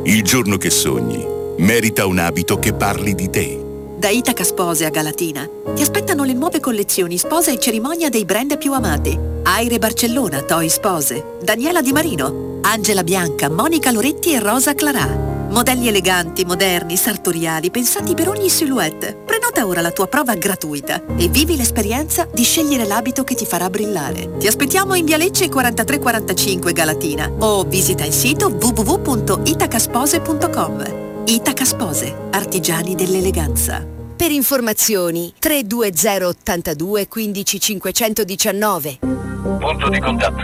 Il giorno che sogni merita un abito che parli di te. Da Itaca Spose a Galatina ti aspettano le nuove collezioni sposa e cerimonia dei brand più amati. Aire Barcellona, Toi Spose, Daniela Di Marino, Angela Bianca, Monica Loretti e Rosa Clarà. Modelli eleganti, moderni, sartoriali, pensati per ogni silhouette. Prenota ora la tua prova gratuita e vivi l'esperienza di scegliere l'abito che ti farà brillare. Ti aspettiamo in Via Lecce 4345 Galatina o visita il sito www.itacaspose.com. Itaca Spose, artigiani dell'eleganza. Per informazioni 320 82 15 519. Punto di contatto.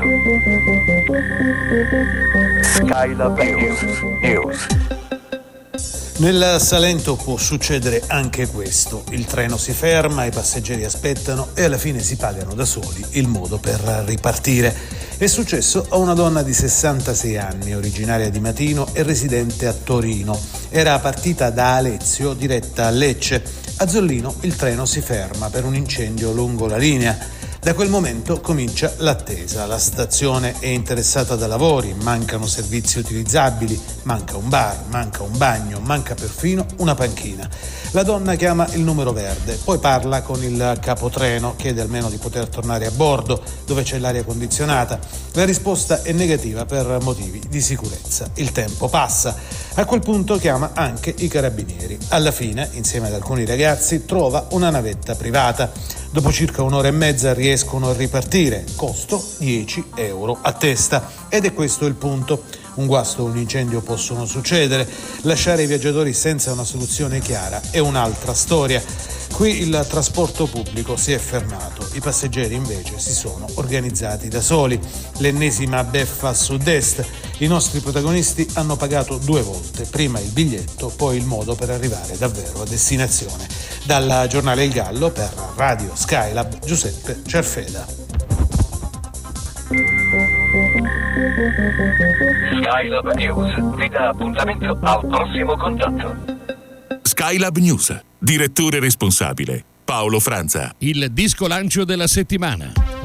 Skylab News. Nel Salento può succedere anche questo. Il treno si ferma, i passeggeri aspettano e alla fine si pagano da soli il modo per ripartire. È successo a una donna di 66 anni, originaria di Matino e residente a Torino. Era partita da Alezio, diretta a Lecce. A Zollino il treno si ferma per un incendio lungo la linea. Da quel momento comincia l'attesa. La stazione è interessata da lavori, mancano servizi utilizzabili, manca un bar, manca un bagno, manca perfino una panchina. La donna chiama il numero verde, poi parla con il capotreno, chiede almeno di poter tornare a bordo, dove c'è l'aria condizionata. La risposta è negativa per motivi di sicurezza. Il tempo passa. A quel punto chiama anche i carabinieri. Alla fine, insieme ad alcuni ragazzi, trova una navetta privata. Dopo circa un'ora e mezza riescono a ripartire, costo 10 euro a testa. Ed è questo il punto. Un guasto o un incendio possono succedere. Lasciare i viaggiatori senza una soluzione chiara è un'altra storia. Qui il trasporto pubblico si è fermato, i passeggeri invece si sono organizzati da soli. L'ennesima beffa a sud-est. I nostri protagonisti hanno pagato 2 volte, prima il biglietto, poi il modo per arrivare davvero a destinazione. Dal giornale Il Gallo per Radio Skylab, Giuseppe Cerfeda. Skylab News vi dà appuntamento al prossimo contatto. Skylab News. Direttore responsabile Paolo Franza. Il disco lancio della settimana.